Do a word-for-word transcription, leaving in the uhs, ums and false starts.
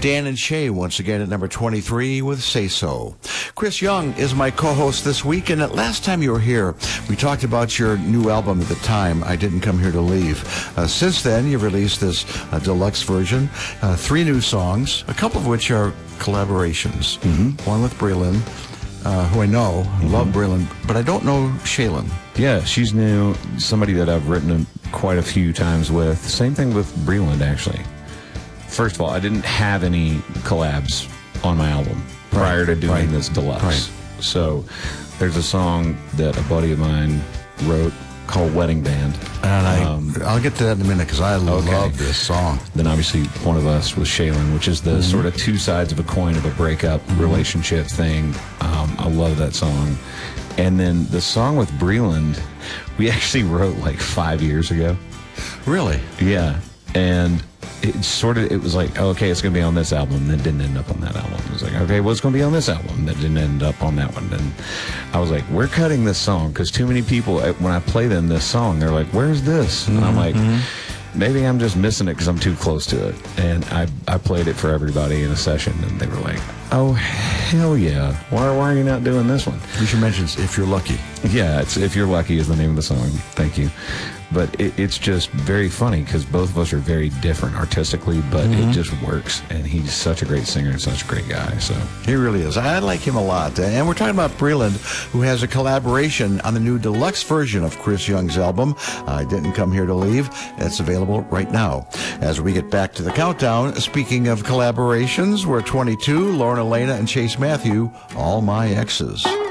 Dan and Shay once again at number twenty-three with Say So. Chris Young is my co-host this week, and at last time you were here, we talked about your new album at the time, I Didn't Come Here to Leave. Uh, since then, you've released this uh, deluxe version, uh, three new songs, a couple of which are collaborations. Mm-hmm. One with Breland, uh, who I know, mm-hmm. love Breland, but I don't know Shaylin. Yeah, she's new, somebody that I've written quite a few times with. Same thing with Breland, actually. First of all, I didn't have any collabs on my album prior to doing right. this deluxe. Right. So there's a song that a buddy of mine wrote called Wedding Band. And I, um, I'll get to that in a minute because I okay. love this song. Then obviously One of Us was Shaylin, which is the mm-hmm. sort of two sides of a coin of a breakup mm-hmm. relationship thing. Um, I love that song. And then the song with Breland, we actually wrote like five years ago. Really? Yeah. And it sort of, it was like, oh, okay, it's going to be on this album. That didn't end up on that album. It was like, okay, well, it's going to be on this album. That didn't end up on that one. And I was like, we're cutting this song because too many people, when I play them this song, they're like, where's this? And I'm like, maybe I'm just missing it because I'm too close to it. And I, I played it for everybody in a session, and they were like, oh, hell yeah. Why, why are you not doing this one? You should mention If You're Lucky. Yeah, it's If You're Lucky is the name of the song. Thank you. But it, it's just very funny because both of us are very different artistically, but mm-hmm. it just works. And he's such a great singer and such a great guy. So he really is. I like him a lot. And we're talking about Breland, who has a collaboration on the new deluxe version of Chris Young's album, I Didn't Come Here to Leave. It's available right now. As we get back to the countdown, speaking of collaborations, we're twenty-two, Lauren Elena and Chase Matthew, All My Exes.